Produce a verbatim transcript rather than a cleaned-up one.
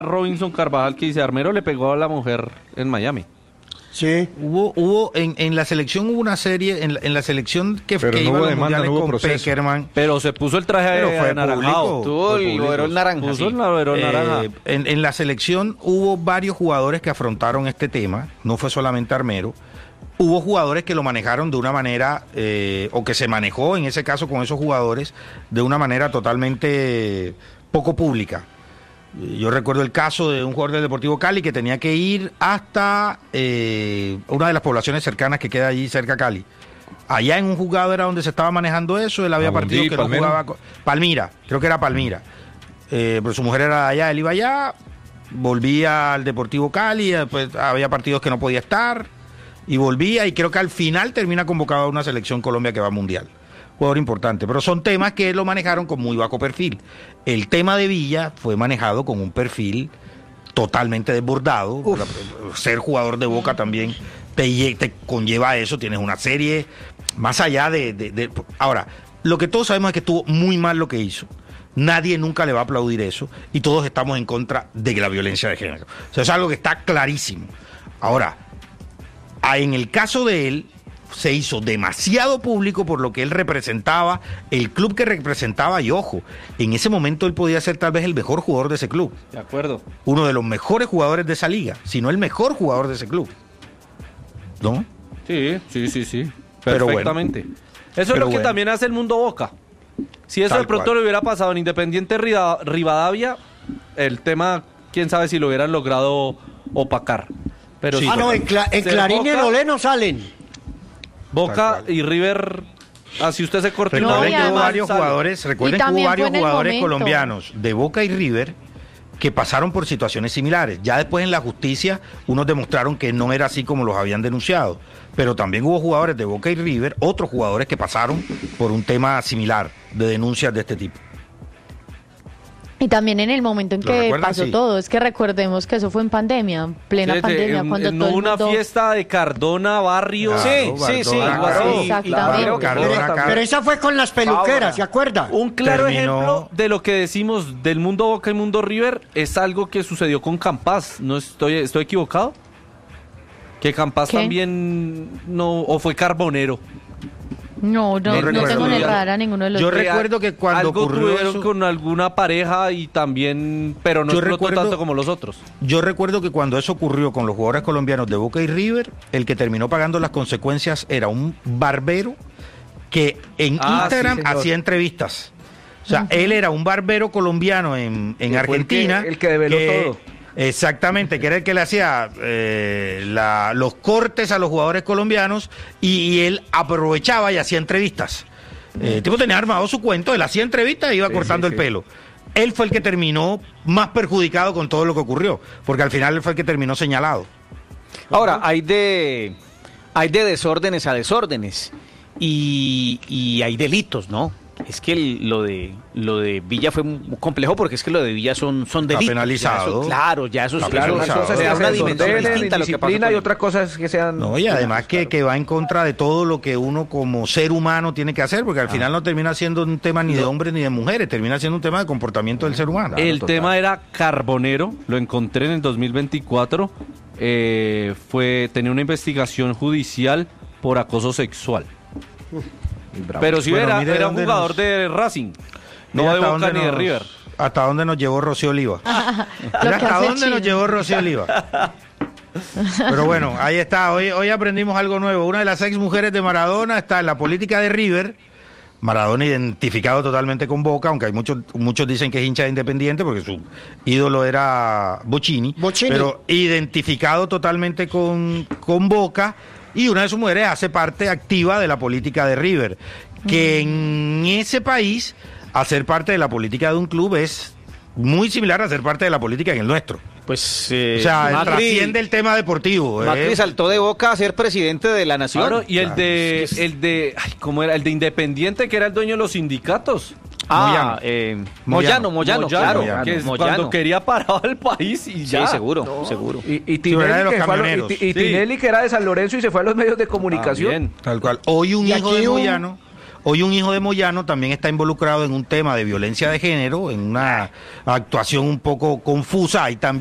Robinson Carvajal que dice, Armero le pegó a la mujer en Miami. Sí. Hubo, hubo en, en la selección hubo una serie, en la, en la selección que, Pero que no iba hubo a los demanda, mundiales no hubo con proceso. Peckerman. Pero se puso el traje Pero fue anaranjado. público. Tuvo Fue el público. overol naranja. Puso sí. el overol Eh, naranja. en, en la selección hubo varios jugadores que afrontaron este tema, no fue solamente Armero. Hubo jugadores que lo manejaron de una manera, eh, o que se manejó en ese caso con esos jugadores, de una manera totalmente poco pública. Yo recuerdo el caso de un jugador del Deportivo Cali que tenía que ir hasta eh, una de las poblaciones cercanas que queda allí cerca a Cali. Allá en un juzgado era donde se estaba manejando eso, él había Abundí, partidos que Palmera. no jugaba... con- Palmira, creo que era Palmira. Eh, pero su mujer era de allá, él iba allá, volvía al Deportivo Cali, pues había partidos que no podía estar, y volvía, y creo que al final termina convocado a una selección Colombia que va a Mundial. Jugador importante, pero son temas que lo manejaron con muy bajo perfil. El tema de Villa fue manejado con un perfil totalmente desbordado. Ser jugador de Boca también te, lle- te conlleva a eso, tienes una serie más allá de, de- de- Ahora, lo que todos sabemos es que estuvo muy mal lo que hizo. Nadie nunca le va a aplaudir eso y todos estamos en contra de la violencia de género. O sea, es algo que está clarísimo. Ahora, a- en el caso de él, se hizo demasiado público por lo que él representaba, el club que representaba, y ojo, en ese momento él podía ser tal vez el mejor jugador de ese club, De acuerdo. uno de los mejores jugadores de esa liga, si no el mejor jugador de ese club. ¿No? Sí, sí, sí, sí. Pero bueno. Perfectamente. Eso es Pero lo que bueno. también hace el mundo Boca. Si eso Tal de pronto cual. le hubiera pasado en Independiente Rida- Rivadavia, el tema, quién sabe si lo hubieran logrado opacar. Pero Sí, Ah, no, en, Cla- en Ser Clarín y en Boca- Olé no salen. Boca Tal cual. y River, así usted se corta Recuerden No, y que hubo además varios sale. jugadores, recuerden que hubo también fue varios en el jugadores momento. colombianos de Boca y River que pasaron por situaciones similares. Ya después en la justicia, unos demostraron que no era así como los habían denunciado. Pero también hubo jugadores de Boca y River, otros jugadores que pasaron por un tema similar de denuncias de este tipo. Y también en el momento en ¿Lo que recuerdan? pasó Sí. todo, es que recordemos que eso fue en pandemia, plena Sí, sí, pandemia, en- cuando en todo el una mundo... fiesta de Cardona, Barrio. Claro, Sí, sí, sí, Bardona, claro. Caro, Exactamente. claro, Cardona, Pero, Caro. pero esa fue con las peluqueras, Ahora. ¿se acuerda? Un claro Terminó- ejemplo de lo que decimos del mundo Boca y mundo River es algo que sucedió con Campas. ¿No estoy, estoy equivocado? Que Campas ¿Qué? también no, o fue Carbonero. No, no, No no, recuerdo. tengo en el radar a ninguno de los Yo dos. recuerdo que cuando algo ocurrió tuvieron eso- con alguna pareja y también, pero no Yo explotó recuerdo- tanto como los otros. Yo recuerdo que cuando eso ocurrió con los jugadores colombianos de Boca y River, el que terminó pagando las consecuencias era un barbero que en Ah, Instagram sí, señor. hacía entrevistas. O sea, él era un barbero colombiano en, en Que fue el Argentina. que- el que develó todo. Exactamente, que era el que le hacía eh, la- los cortes a los jugadores colombianos y, y él aprovechaba y hacía entrevistas. Eh, el tipo tenía armado su cuento, él hacía entrevistas e iba Sí, cortando sí, el sí. pelo. Él fue el que terminó más perjudicado con todo lo que ocurrió, porque al final él fue el que terminó señalado. Ahora, hay de, hay de desórdenes a desórdenes y, y hay delitos, ¿no? Es que el- lo de lo de Villa fue muy complejo porque es que lo de Villa son, son Está delitos. penalizado. Ya eso- claro, ya eso, Está eso- penalizado. eso Una cosa es le da que una se dimensión desordenen, distinta a lo que pasó disciplina con- y otra cosa es que sean... No, y además que, que va en contra de todo lo que uno como ser humano tiene que hacer, porque al final no termina siendo un tema ni de hombres ni de mujeres, termina siendo un tema de comportamiento del ser humano. El total. tema era Carbonero, lo encontré en el dos mil veinticuatro. eh, fue tenía una investigación judicial por acoso sexual. Pero sí Bueno, era, mire era un dónde jugador nos- de Racing, no Mira de hasta Boca dónde ni de nos- River. Hasta dónde nos llevó Rocío Oliva. Lo Mira que hasta hace dónde nos Chile. llevó Rocío Oliva. Pero bueno, ahí está. Hoy, hoy aprendimos algo nuevo. Una de las ex mujeres de Maradona está en la política de River. Maradona identificado totalmente con Boca, aunque hay muchos muchos dicen que es hincha de Independiente porque su ídolo era Bocini, Bocini. pero identificado totalmente con, con Boca, y una de sus mujeres hace parte activa de la política de River, que en ese país hacer parte de la política de un club es muy similar a ser parte de la política en el nuestro. Pues eh, O sea, Macri- trasciende el tema deportivo. Macri ¿eh? saltó de Boca a ser presidente de la nación. Claro, y el Claro, de, es que es- el de, ay, ¿cómo era? El de Independiente, que era el dueño de los sindicatos. Ah, Moyano. eh, Moyano. Moyano, Moyano, claro. Moyano. Que es Moyano. cuando quería parar al país y Sí, ya. seguro, seguro. Y, y Sí, era de Tinelli, los que fue a lo- camioneros. y Ti- y Sí. Tinelli, que era de San Lorenzo y se fue a los medios de comunicación. También. Tal cual. Hoy un Y hijo aquí de un- Moyano, Hoy un hijo de Moyano también está involucrado en un tema de violencia de género, en una actuación un poco confusa. Hay también